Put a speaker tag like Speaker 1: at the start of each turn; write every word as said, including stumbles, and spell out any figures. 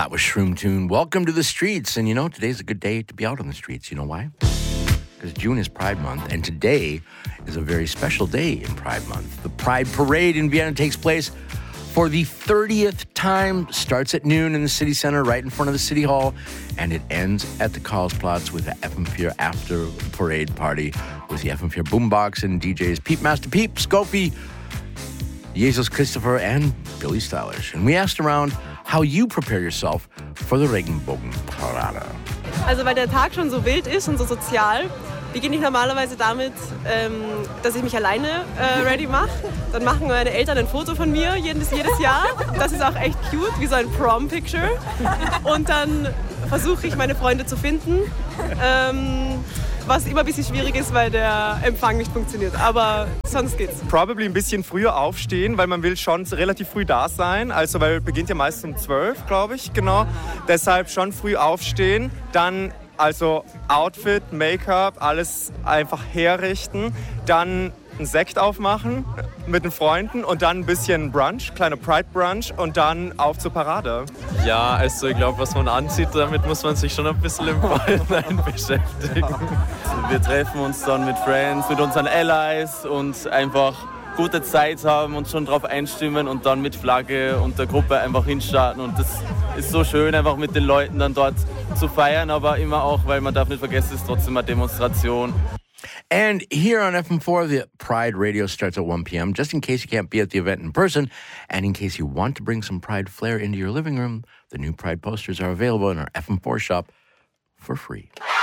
Speaker 1: That was Shroom Tune. Welcome to the streets. And you know, today's a good day to be out on the streets. You know why? Because June is Pride Month, and today is a very special day in Pride Month. The Pride Parade in Vienna takes place for the thirtieth time. Starts at noon in the city center, right in front of the city hall, and it ends at the Karlsplatz with the F M four after parade party with the F M four boombox and D Js Peep Master Peep, Scopy, Jesus Christopher, and Billy Stylish. And we asked around how you prepare yourself for the Regenbogenparade.
Speaker 2: Also weil der Tag schon so wild ist und so sozial, beginne ich normalerweise damit, ähm, dass ich mich alleine äh, ready mache. Dann machen meine Eltern ein Foto von mir jedes, jedes Jahr. Das ist auch echt cute, wie so ein Prom-Picture. Und dann versuche ich, meine Freunde zu finden. Ähm, was immer ein bisschen schwierig ist, weil der Empfang nicht funktioniert. Aber sonst geht's.
Speaker 3: Probably ein bisschen früher aufstehen, weil man will schon relativ früh da sein. Also, weil beginnt ja meist um zwölf, glaube ich, genau. Deshalb schon früh aufstehen, dann also Outfit, Make-up, alles einfach herrichten, dann einen Sekt aufmachen mit den Freunden und dann ein bisschen Brunch, kleiner Pride-Brunch und dann auf zur Parade.
Speaker 4: Ja, also ich glaube, was man anzieht, damit muss man sich schon ein bisschen im Vorhinein beschäftigen. Wir treffen uns dann mit Friends, mit unseren Allies und einfach gute Zeit haben und schon drauf einstimmen und dann mit Flagge und der Gruppe einfach hinstarten. Und das ist so schön, einfach mit den Leuten dann dort zu feiern, aber immer auch, weil man darf nicht vergessen, es ist trotzdem eine Demonstration.
Speaker 1: And here on F M four, the Pride Radio starts at one p.m. Just in case you can't be at the event in person, and in case you want to bring some Pride flair into your living room, the new Pride posters are available in our F M four shop for free.